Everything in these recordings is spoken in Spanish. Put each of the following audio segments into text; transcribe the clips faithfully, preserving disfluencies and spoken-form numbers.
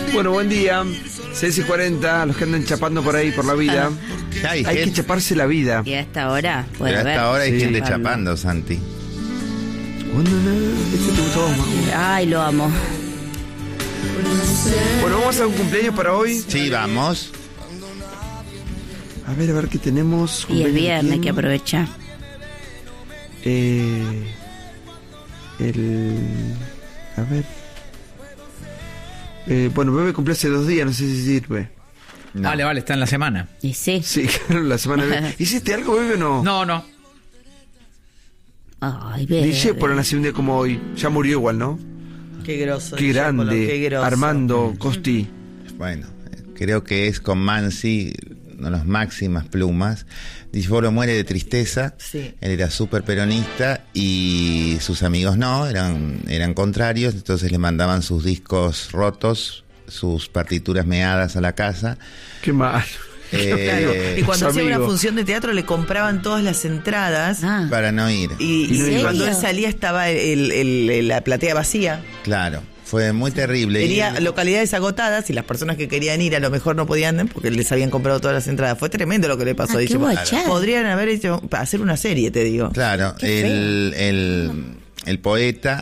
Bueno, buen día. seis y cuarenta, los que andan chapando por ahí por la vida. Hay, hay que chaparse la vida. Y a esta hora, bueno, Pero a esta hora hay sí. gente chapando, Santi. Este te gustó más. Ay, lo amo. Bueno, vamos a hacer un cumpleaños para hoy. Sí, vamos. A ver, a ver qué tenemos. Y el viernes hay que aprovechar. Eh, el... A ver... Eh, bueno, Bebe cumplió hace dos días, no sé si sirve. No. Vale, vale, está en la semana. ¿Y sí? Sí, claro, la semana. Bebe. ¿Hiciste algo, Bebe, o no? No, no. Ay, Bebe. Dice por nació un día como hoy. Ya murió igual, ¿no? Qué grosso. Qué grande. Qué grosso. Armando Costi. Bueno, creo que es con Mansi, una de las máximas plumas. Disforo muere de tristeza. Sí. Él era súper peronista y sus amigos no, eran, eran contrarios. Entonces le mandaban sus discos rotos, sus partituras meadas a la casa. Qué mal. Eh, claro. Y cuando hacía una función de teatro le compraban todas las entradas ah. para no ir. Y, y, y cuando él salía estaba el, el, el, la platea vacía. Claro. Fue muy terrible. Tenía y... localidades agotadas y las personas que querían ir a lo mejor no podían ir porque les habían comprado todas las entradas. Fue tremendo lo que le pasó. Ah, Dice, claro. podrían haber hecho, hacer una serie, te digo. Claro, el, el, el poeta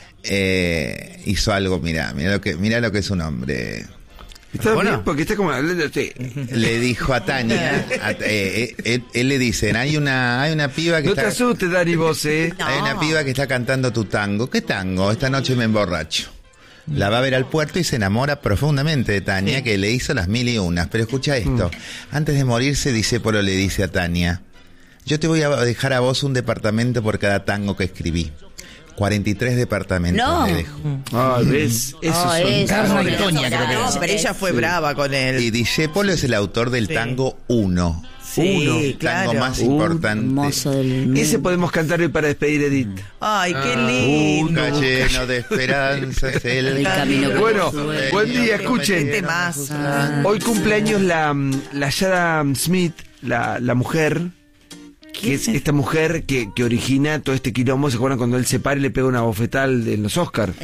eh, hizo algo, mira, mira lo que, mira lo que es un hombre. Está bien, porque está como hablando de... Le dijo a Tania, a, eh, él, él le dice, hay una, hay una piba que no está... No te asustes, Dani, vos, eh. Hay una piba que está cantando tu tango. ¿Qué tango? Esta noche me emborracho. La va a ver al puerto y se enamora profundamente de Tania, sí. que le hizo las mil y unas. Pero escucha esto, mm. antes de morirse, Discépolo le dice a Tania, yo te voy a dejar a vos un departamento por cada tango que escribí. cuarenta y tres departamentos no. le dejo. Ah, ¿ves? Eso oh, son eso, Carlos de Toña, creo que no, pero ella fue sí. brava con él. Y Discépolo es el autor del sí. tango uno. Sí, Uno, el claro. tango más importante. Del... Ese podemos cantar hoy para despedir, Edith. Ay, qué lindo. Uno lleno de esperanzas. El, el camino. Bueno, buen día, escuchen. Más. Ah. Hoy cumpleaños la, la Jada Smith, la, la mujer, que es esta mujer que, que origina todo este quilombo. ¿Se acuerdan cuando él se para y le pega una bofetal en los Oscars?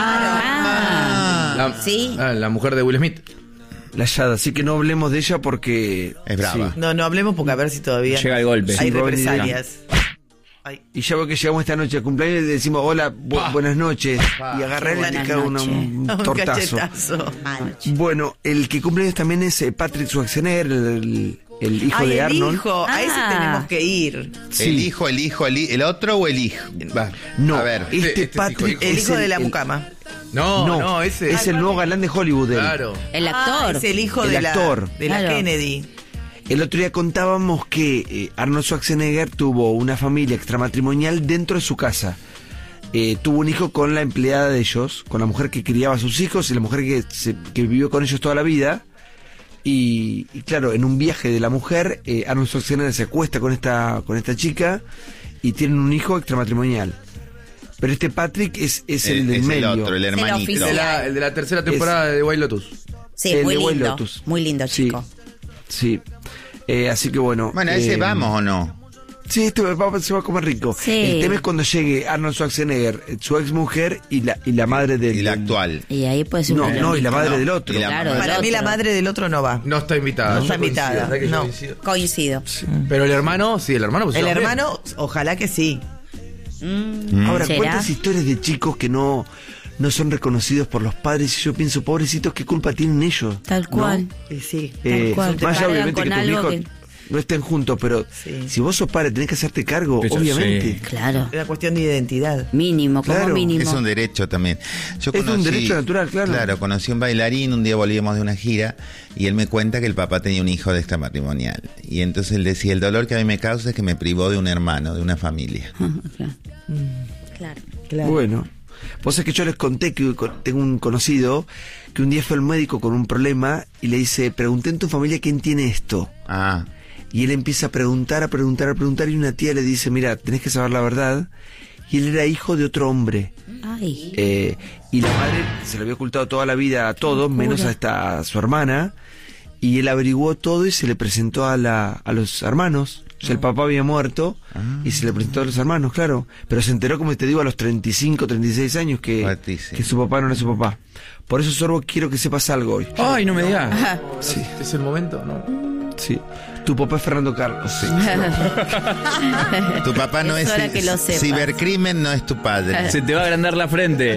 Ah, claro. La, sí. Ah, la mujer de Will Smith. La Yada, así que no hablemos de ella porque... Es brava. Sí. No, no hablemos porque a ver si todavía... Llega el golpe. Hay sí, represalias. Ay. Y ya veo que llegamos esta noche al cumpleaños y le decimos hola, bu pa. buenas noches. Pa. Y agarrar y le cae un, un Un tortazo. cachetazo. Bueno, el que cumpleaños también es Patrick Schwarzenegger, el, el hijo Ay, de el Arnold. Hijo. Ah. A ese tenemos que ir. Sí. El hijo, el hijo, el, el otro o el hijo. Va. No, a ver. este, Este Patrick El es hijo de la el, mucama. No, no, no, ese es el nuevo galán de Hollywood. Él. Claro. El actor. Ah, es el hijo El de, actor. La, de la Claro. Kennedy. El otro día contábamos que eh, Arnold Schwarzenegger tuvo una familia extramatrimonial dentro de su casa. Eh, tuvo un hijo con la empleada de ellos, con la mujer que criaba a sus hijos y la mujer que, se, que vivió con ellos toda la vida. Y, y claro, en un viaje de la mujer, eh, Arnold Schwarzenegger se acuesta con esta, con esta chica y tienen un hijo extramatrimonial. Pero este Patrick es, es el, el del es medio. el otro, el hermanito. El de la, el de la tercera temporada es, de White Lotus. Sí, el muy de White lindo. Lotus. Muy lindo, chico. Sí. sí. Eh, así que bueno. Bueno, ese eh, vamos o no. Sí, este va, se va a comer rico. Sí. El tema es cuando llegue Arnold Schwarzenegger, su ex mujer y la, y la madre del... Y la actual. Y ahí puede ser No, una no, y la madre No, del otro. y la Claro, Para el mí la otro. madre del otro no va. No está invitada. No Yo está coincido, invitada, ¿sabes que yo no. coincido? Coincido. Pero el hermano, sí, el hermano. Pues, El se va bien. hermano, ojalá que sí. Mm, Ahora, ¿será? ¿cuántas historias de chicos que no, no son reconocidos por los padres? Y yo pienso, pobrecitos, ¿qué culpa tienen ellos? Tal ¿no? cual. Sí, sí. Eh, cual. Te más allá, cargan obviamente, con que tus algo hijos que- no estén juntos, pero Sí. si vos sos padre tenés que hacerte cargo, Eso obviamente. sí. Claro. Es una cuestión de identidad. Mínimo, como Claro. mínimo. Es un derecho también. Yo Es un derecho natural, claro. Claro, conocí un bailarín, un día volvíamos de una gira y él me cuenta que el papá tenía un hijo de extramatrimonial. Y entonces él decía, el dolor que a mí me causa es que me privó de un hermano, de una familia. Claro. Claro. Claro. Bueno, vos es que yo les conté que con- tengo un conocido que un día fue al médico con un problema y le dice, pregunté en tu familia quién tiene esto. Ah, Y él empieza a preguntar, a preguntar, a preguntar y una tía le dice, mira, tenés que saber la verdad. Y él era hijo de otro hombre. Ay. Eh, y la madre se lo había ocultado toda la vida a todos, menos a, esta, a su hermana. Y él averiguó todo y se le presentó a, la, a los hermanos. O sea, el papá había muerto y se le presentó a los hermanos, claro. Pero se enteró, como te digo, a los treinta y cinco, treinta y seis años que, Fuertísimo. que su papá no era su papá. Por eso, Sorbo, quiero que sepas algo hoy. Ay, no me digas. Ajá. Sí, ¿Es el momento? No. sí. Tu papá es Fernando Carlos. Sí. Tu papá no Es es, hora que lo sepas. cibercrimen, no es tu padre. Se te va a agrandar la frente.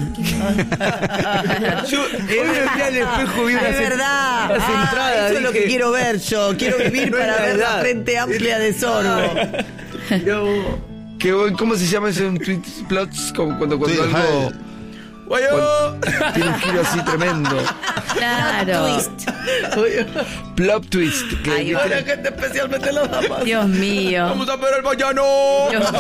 Yo hoy me vi al espejo, vi Es unas- verdad. las Ah, entradas, eso es lo que dije, quiero ver yo. Quiero vivir No es para la ver la edad. frente amplia de Sorbo. Qué buen- ¿Cómo se llama eso en tweet plots? Como cuando, cuando Tweet, algo hi. cuando tiene un giro así tremendo. Claro. Twist. Plot twist. Que, Ay, que- Para gente, especialmente los damas. Dios mío. ¡Vamos a ver el vallano! Dios.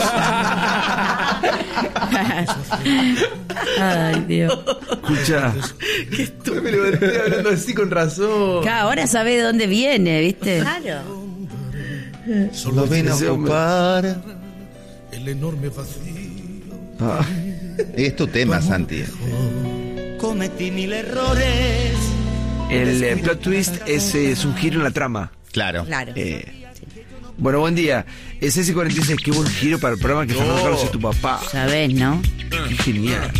Ay, Dios. escucha. Me levanté hablando así con razón. Claro, ahora sabe de dónde viene, ¿viste? Claro. Lo vino a Ese hombre. ocupar. El enorme vacío. Ah, Es tu tema, Santi. Cometí mil errores. el eh, plot twist es, eh, es un giro en la trama. Claro. Claro. Eh, bueno, buen día. Es ese cuarenta y seis. Qué buen giro para el programa que Fernando Carlos es tu papá. Sabés, ¿no? Qué genial.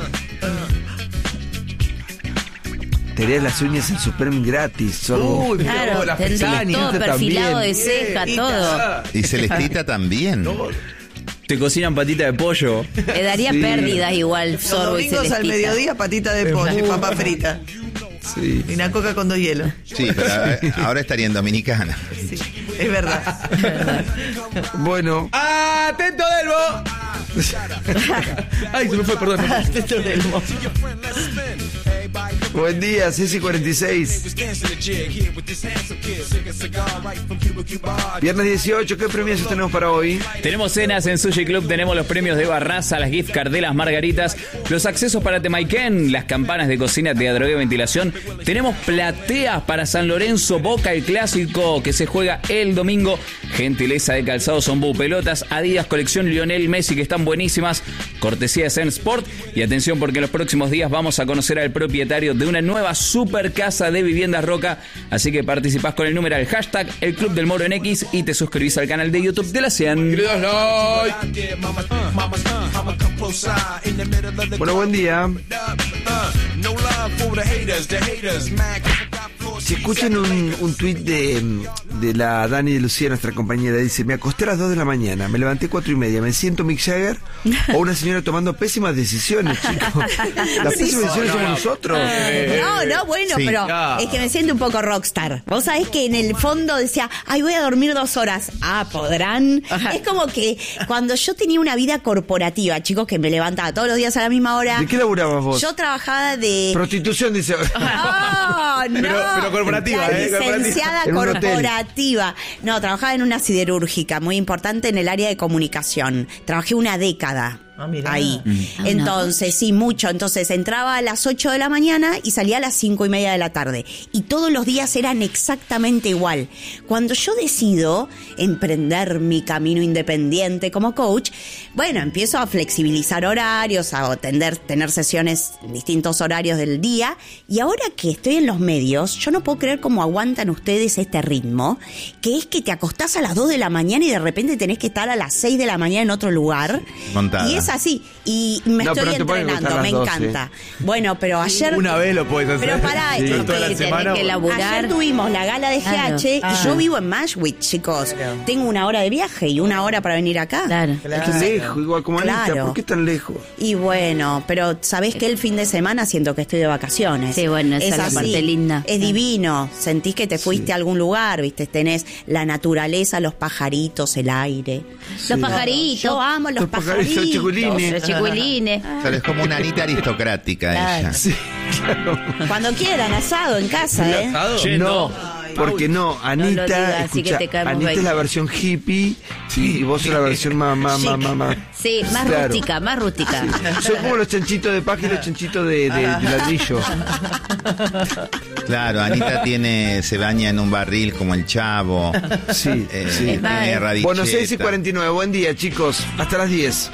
Te harías las uñas en Superman gratis. Sorbo. Uy, mirá Claro, vos, las tendrías pestañas. todo también. perfilado de ceja, Bien. todo. Y Celestita también. Te cocinan patita de pollo. Le daría Sí. pérdidas igual, Los Sorbo y domingos al Celestita. mediodía, patita de pollo y papa frita. Sí. Y una coca con dos hielos. Sí, pero ahora- ahora estaría en Dominicana. Sí, es verdad. Bueno, ¡Atento, Delbo! Ay, se me fue, perdón. Atento del mo- buen día, Ceci cuarenta y seis. Viernes dieciocho, ¿qué premios tenemos para hoy? Tenemos cenas en Sushi Club, tenemos los premios de Barraza, las gift card de las margaritas, los accesos para Temaiken, las campanas de cocina, teatro y ventilación. Tenemos plateas para San Lorenzo, Boca, el clásico que se juega el domingo. Gentileza de Calzados Ombú, pelotas Adidas colección Lionel Messi que están buenísimas, cortesía de Zen Sport. Y atención porque en los próximos días vamos a conocer al propietario de una nueva super casa de viviendas Roca. Así que participás con el numeral hashtag El Club del Moro en X y te suscribís al canal de YouTube de la CIAN. Le das like. Bueno, buen día. Si escuchan un, un tuit de, de la Dani de Lucía, nuestra compañera, dice: me acosté a las dos de la mañana, me levanté cuatro y media, me siento Mick Jagger o una señora tomando pésimas decisiones, chicos. Las pésimas decisiones somos nosotros. No, no, bueno, Sí. pero Ya. es que me siento un poco rockstar. Vos sabés que en el fondo decía, ay, voy a dormir dos horas. Ah, ¿podrán? Es como que cuando yo tenía una vida corporativa, chicos, que me levantaba todos los días a la misma hora. ¿De qué laburabas vos? Yo trabajaba de... Prostitución, dice. Ah, no. Pero- pero corporativa, La ¿eh? Corporativa. licenciada En un hotel. corporativa. No, trabajaba en una siderúrgica muy importante en el área de comunicación. Trabajé una década. Ah, mirá. Ahí. Mm. Entonces, sí, mucho. Entonces entraba a las ocho de la mañana y salía a las cinco y media de la tarde. Y todos los días eran exactamente igual. Cuando yo decido emprender mi camino independiente como coach, bueno, empiezo a flexibilizar horarios, a atender, tener sesiones en distintos horarios del día. Y ahora que estoy en los medios, yo no puedo creer cómo aguantan ustedes este ritmo, que es que te acostás a las dos de la mañana y de repente tenés que estar a las seis de la mañana en otro lugar. Montada. Y es así. Y me No, estoy pero no te pueden entrenando, gustar me las doce. encanta. Bueno, pero ayer... Una vez lo puedes hacer. Pero pará, Sí. es Toda la que semana, tenés que bueno. laburar. Ayer tuvimos la gala de G H Claro. y yo vivo en Mashwitz, chicos. Tengo una hora de viaje y una hora para venir acá. Claro. Qué lejos, igual como Anita. Claro. ¿Por qué tan lejos? Y bueno, pero sabés que el fin de semana siento que estoy de vacaciones. Sí, bueno, esa es la así. parte linda. Es divino. Sentís que te fuiste a algún lugar, viste, tenés la naturaleza, los pajaritos, el aire. Los pajaritos. Yo amo los, Los pajaritos, pajaritos. chiculines. Los chicuelines. Pero es como una Anita aristocrática Claro. ella. Sí, claro. Cuando quieran, asado en casa, ¿eh? ¿Asado? Che, No, porque no, Anita, digas, así escucha, que te caemos Anita es veinte. la versión hippie y vos sos la versión más, más, más, más, más. Sí, más Claro. rústica, más rústica. Son como los chanchitos de paja y los chanchitos de, de- de ladrillo. Claro, Anita tiene, se baña en un barril como el Chavo. Sí, Eh, sí. tiene radicheta. Bueno, seis y cuarenta y nueve, buen día, chicos. Hasta las diez.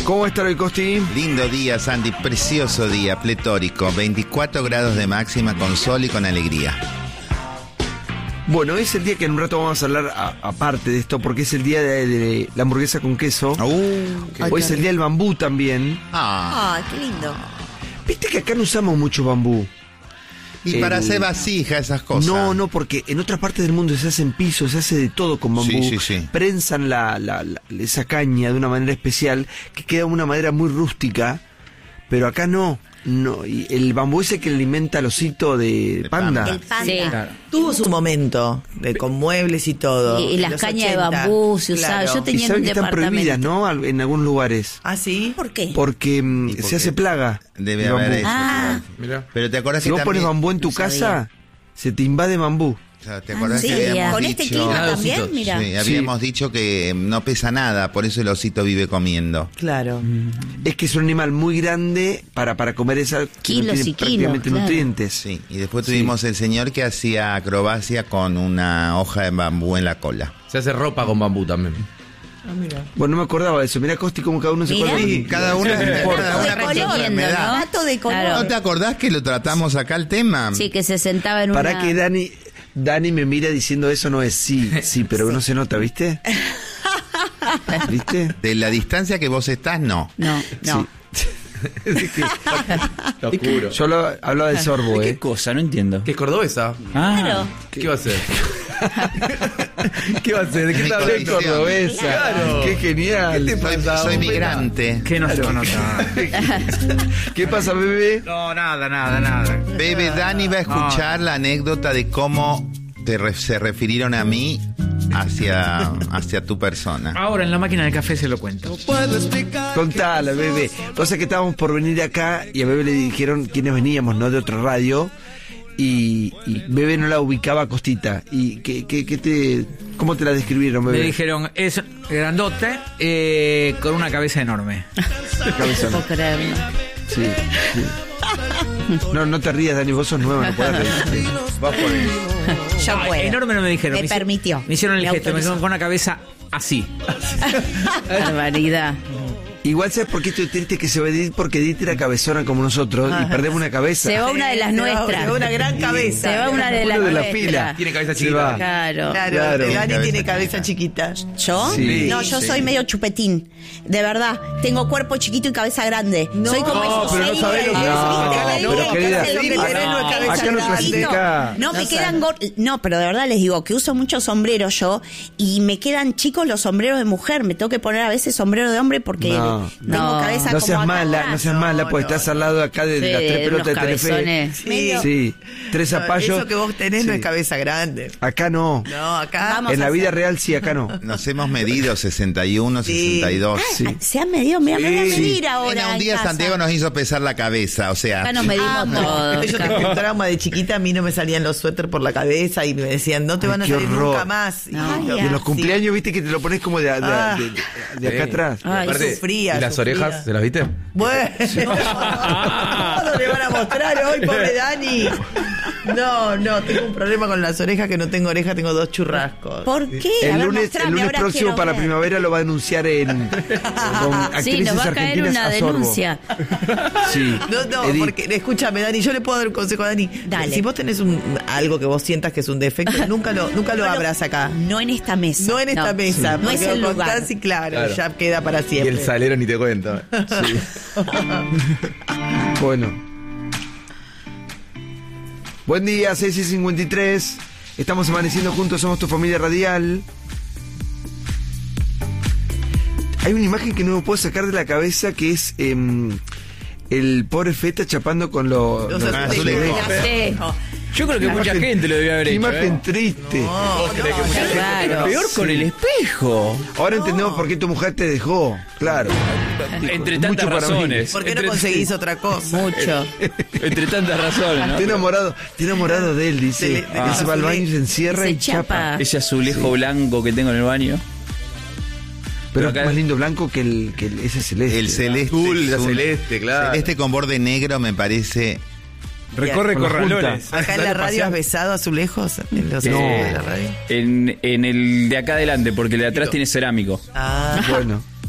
¿Cómo está hoy, Costi? Lindo día, Sandy, precioso día, pletórico, veinticuatro grados de máxima con sol y con alegría. Bueno, es el día que en un rato vamos a hablar a- aparte de esto, porque es el día de, de la hamburguesa con queso. Uh, Hoy es el día del bambú también. ah. Ay, qué lindo. Viste que acá no usamos mucho bambú. Y para El- hacer vasija, esas cosas. No, no, porque en otras partes del mundo se hacen pisos, se hace de todo con bambú. Sí, sí, sí. Prensan la, la- la- esa caña de una manera especial que queda una madera muy rústica, pero acá no. No, y el bambú ese que alimenta al osito de, De panda. panda. El panda. Sí. Claro. Tuvo su momento de, con muebles y todo. Y, y las los cañas de ochenta. bambú se usaban. Claro. Yo Y tenía en saben un que están departamento. prohibidas, ¿no? Al- En algunos lugares. ¿Ah, sí? ¿Por qué? Porque mm, ¿Y por se qué? hace plaga. Debe el haber bambú. eso. Ah. Mirá. Pero te acuerdas Si que vos pones también... bambú en tu No sabía. casa, se te invade bambú. O sea, ¿te acordás sí, que habíamos Con dicho... este clima Nada, también, ositos. mira. Sí, habíamos dicho que no pesa nada, por eso el osito vive comiendo. Claro. Es que es un animal muy grande para, para comer esa que Kilos no tiene y kilos, prácticamente claro. nutrientes. Sí, y después tuvimos el señor que hacía acrobacia con una hoja de bambú en la cola. Se hace ropa con bambú también. Ah, mira. Bueno, no me acordaba de eso. Mirá, Costi, como cada uno se Mira. acuerda. Sí, cada uno, cada Dato una de con su color, enfermedad. ¿no? Dato de color. Claro. ¿No te acordás que lo tratamos acá el tema? Sí, que se sentaba en Para una... que Dani, Dani me mira diciendo eso no es sí, sí, pero no se nota, ¿viste? ¿Viste? De la distancia que vos estás, no. No, no. Sí. Es que- Lo juro. yo lo- hablaba de sorbo, ¿Qué ¿eh? cosa? No entiendo. ¿Qué es cordobesa? Ah, Claro. ¿Qué va a ser? ¿Qué va a ser? ¿De qué Mi está Qué hablando? condición. cordobesa. Claro. Qué genial. ¿Qué te Soy, pasa? soy un migrante. ¿Qué no se nota? ¿Qué pasa, bebé? No, nada, nada, nada. Bebe, Dani va a escuchar la anécdota de cómo te re- se refirieron a mí hacia, hacia tu persona. Ahora en la máquina de café se lo cuento. Contala, bebé. O sea que estábamos por venir acá y a bebé le dijeron quiénes veníamos, ¿no? De otra radio. Y, y bebé no la ubicaba a Costita. ¿Y qué, qué, qué te, cómo te la describieron, Me bebé? dijeron, es grandote, eh, con una cabeza enorme. Cabezona. No puedo creerlo. Sí, sí. No, no te rías, Dani, vos sos nueva, no podés reírte. Vos ponés. Ya Ah, puedo. enorme no me dijeron. Me hici- permitió. Me hicieron el Me gesto, me autorizó. dijeron con una cabeza así. Barbaridad. Igual, ¿sabes por qué estoy triste? Que se va a Edith, porque Edith era cabezona como nosotros y perdemos una cabeza. Se va una de las Se va- nuestras. se va una gran cabeza. Se va una de Uno las de la nuestras. fila. Tiene cabeza Se chiquita. va. Claro. Claro, Claro. Dani Cabeza tiene chiquita. cabeza chiquita. ¿Yo? Sí, no, yo sí. soy medio chupetín. De verdad. Tengo cuerpo chiquito y cabeza grande. No, soy como no, esos pero no seis sabés lo que de- es. ¿viste? No, Me pero digo, querida, ¿qué es lo que acá tenés? no es cabeza acá no grande. clasifica. No, me No quedan gor- No, pero de verdad les digo que uso muchos sombreros yo y me quedan chicos los sombreros de mujer. Me tengo que poner a veces sombrero de hombre porque No. tengo No. cabeza No como seas acá mala, atrás. no seas mala, pues no, estás al lado acá de, Sí, las tres de pelotas de unos Telefe. cabezones. Sí. Sí, tres zapallos. Eso que vos tenés no Sí. es cabeza grande. Acá no. No, acá. Vamos. En la a vida hacer. real sí, acá no. Nos hemos medido sesenta y uno, Sí. sesenta y dos. Sí. Ah, se han medido, mira, me voy a Sí. medir ahora. En un en día casa. Santiago nos hizo pesar la cabeza, o sea... Acá nos medimos Amo. todos. Yo tengo un trauma de chiquita, a mí no me salían los suéteres por la cabeza y me decían, no te Ay, van a qué salir horror. nunca más. Y Ay, yo- Y en los sí. cumpleaños, viste que te lo pones como de, de- Ah. de- de- de acá Sí. atrás. Ay, Aparte, sufría, ¿y las sufría. orejas? ¿Se las viste? Bueno, ¿cuándo le van a mostrar hoy, pobre Dani? No, no, tengo un problema con las orejas, que no tengo oreja, tengo dos churrascos. ¿Por qué? A El ver, lunes, mostrame, el lunes ahora próximo quiero para ver. primavera lo va a denunciar en con actrices Sí, nos va a caer argentinas una a sorbo. denuncia. Sí. No, no, Edith, porque escúchame, Dani, yo le puedo dar un consejo a Dani. Dale. Si vos tenés un, algo que vos sientas que es un defecto, nunca lo, nunca lo No, abras acá. No en esta mesa. No en esta No, mesa, no es porque el lo lugar. contás y claro, Claro. ya queda para Y siempre. el salero ni te cuento. Bueno. Buen día, seis y cincuenta y tres. Estamos amaneciendo juntos, somos tu familia radial. Hay una imagen que no me puedo sacar de la cabeza que es em, el pobre Feta chapando con lo- Los los azulejos. azulejos. Sí. yo creo que mucha gente lo debió haber Qué hecho. imagen ¿eh? triste. Claro. Peor con el espejo. Ahora entendemos por qué tu mujer te dejó. Claro. Entre Mucho tantas para mí. razones. ¿Por qué no Entre- conseguís otra cosa? Mucho. Entre tantas razones, ¿no? Estoy enamorado, estoy enamorado de él, dice. De- de- Él se va al baño y se encierra Se y chapa. chapa. Ese azulejo blanco que tengo en el baño. Pero Pero es acá- más lindo blanco que el, que el- ese celeste. El celeste. Azul, la es un- celeste, claro. Celeste con borde negro me parece... Recorre Con la corralones. junta. Acá en la radio has besado azulejos. En los No. azulejos de la radio. En, en el de acá adelante, porque el de atrás tiene cerámico. Ah, Bueno.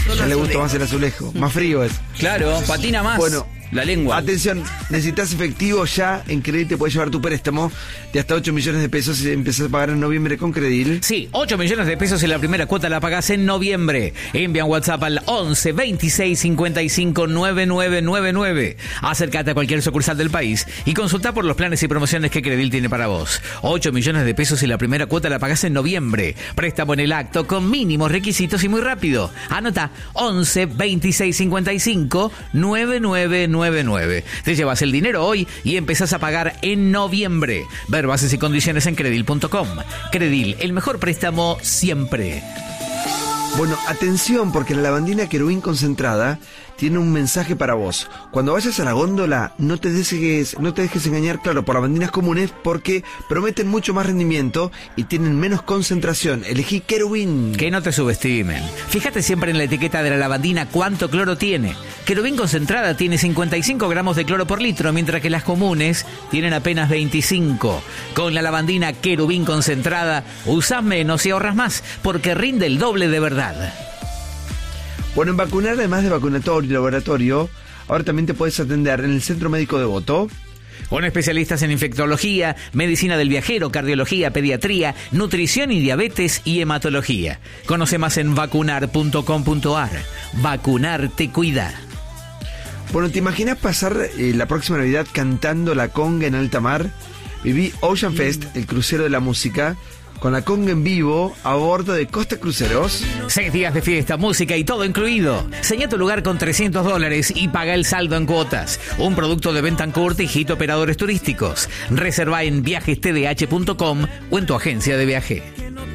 Ya le gusta más el azulejo. Más frío es. Claro, patina más. Bueno, la lengua. Atención, necesitas efectivo ya. En Credil te puedes llevar tu préstamo de hasta ocho millones de pesos si empezás a pagar en noviembre con Credil. Sí, ocho millones de pesos y la primera cuota la pagás en noviembre. Envía un WhatsApp al once veintiséis cincuenta y cinco noventa y nueve noventa y nueve. Acércate a cualquier sucursal del país y consulta por los planes y promociones que Credil tiene para vos. ocho millones de pesos y la primera cuota la pagás en noviembre. Préstamo en el acto con mínimos requisitos y muy rápido. Anota once veintiséis cincuenta y cinco noventa y nueve noventa y nueve. Te llevas el dinero hoy y empezás a pagar en noviembre. Ver bases y condiciones en credil punto com. Credil, el mejor préstamo siempre. Bueno, atención, porque la lavandina querubín concentrada tiene un mensaje para vos. Cuando vayas a la góndola, no te dejes, no te dejes engañar, claro, por lavandinas comunes, porque prometen mucho más rendimiento y tienen menos concentración. Elegí querubín. Que no te subestimen. Fíjate siempre en la etiqueta de la lavandina cuánto cloro tiene. Querubín concentrada tiene cincuenta y cinco gramos de cloro por litro, mientras que las comunes tienen apenas veinticinco. Con la lavandina querubín concentrada, usás menos y ahorras más, porque rinde el doble de verdad. Bueno, en vacunar, además de vacunatorio y laboratorio, ahora también te puedes atender en el Centro Médico Devoto. Con especialistas en infectología, medicina del viajero, cardiología, pediatría, nutrición y diabetes y hematología. Conoce más en vacunar punto com punto ar. Vacunar te cuida. Bueno, ¿te imaginas pasar eh, la próxima Navidad cantando la conga en alta mar? Viví Ocean Fest, el crucero de la música, con la conga en vivo a bordo de Costa Cruceros. Seis días de fiesta, música y todo incluido. Señá tu lugar con trescientos dólares y paga el saldo en cuotas. Un producto de Bentancourt y Hit Operadores Turísticos. Reserva en viajes t d h punto com o en tu agencia de viaje.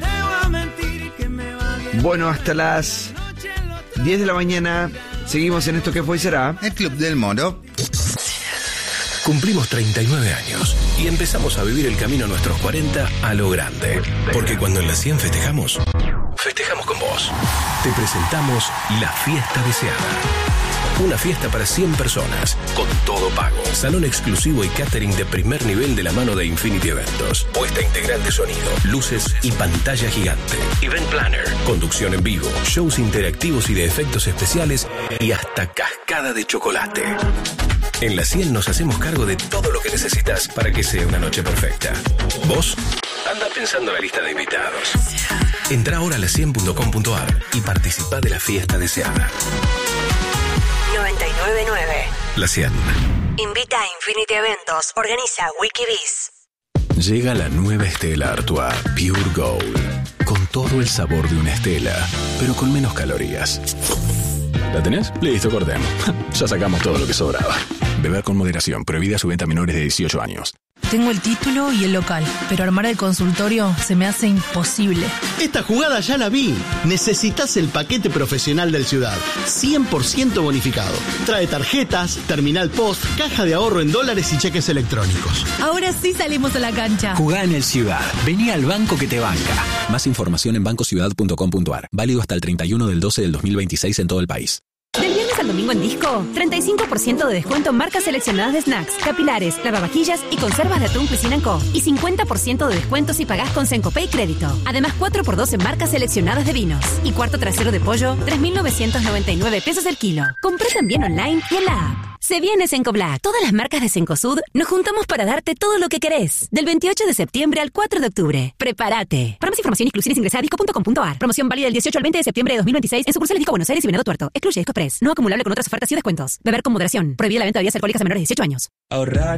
Bueno, hasta las diez de la mañana seguimos en esto que fue y será. El Club del Moro. Cumplimos treinta y nueve años y empezamos a vivir el camino a nuestros cuarenta a lo grande. Porque cuando en la cien festejamos, festejamos con vos. Te presentamos la fiesta deseada. Una fiesta para cien personas, con todo pago. Salón exclusivo y catering de primer nivel de la mano de Infinity Eventos. Puesta integral de sonido, luces y pantalla gigante. Event Planner, conducción en vivo, shows interactivos y de efectos especiales y hasta cascada de chocolate. En la cien nos hacemos cargo de todo lo que necesitas para que sea una noche perfecta. ¿Vos? Anda pensando en la lista de invitados. Entrá ahora a la cien punto com punto ar y participá de la fiesta deseada. noventa y nueve punto nueve. La cien. Invita a Infinity Eventos. Organiza Wikiviz. Llega la nueva Stella Artois Pure Gold. Con todo el sabor de una Stella, pero con menos calorías. ¿La tenés? Listo, cortemos. Ya sacamos todo lo que sobraba. Beber con moderación. Prohibida su venta a menores de dieciocho años. Tengo el título y el local, pero armar el consultorio se me hace imposible. Esta jugada ya la vi. Necesitas el paquete profesional del Ciudad. cien por ciento bonificado. Trae tarjetas, terminal post, caja de ahorro en dólares y cheques electrónicos. Ahora sí salimos a la cancha. Jugá en el Ciudad. Vení al banco que te banca. Más información en banco ciudad punto com punto ar. Válido hasta el treinta y uno del doce del dos mil veintiséis en todo el país. Del viernes al domingo en Disco, treinta y cinco por ciento de descuento en marcas seleccionadas de snacks, capilares, lavavajillas y conservas de atún Cuisine and Co. Y cincuenta por ciento de descuento si pagás con Sencopay Crédito. Además, cuatro por dos en marcas seleccionadas de vinos. Y cuarto trasero de pollo, tres mil novecientos noventa y nueve pesos el kilo. Compré también online y en la app. Se viene Senco Black. Todas las marcas de Cencosud nos juntamos para darte todo lo que querés. Del veintiocho de septiembre al cuatro de octubre. Prepárate. Para más información y exclusiones ingresa a disco punto com punto ar. Promoción válida del dieciocho al veinte de septiembre de dos mil veintiséis en sucursales Disco Buenos Aires y Venado Tuerto. Excluye Disco Express. No acumulable con otras ofertas y descuentos. Beber con moderación. Prohibida la venta de bebidas alcohólicas a menores de dieciocho años. Ahorrar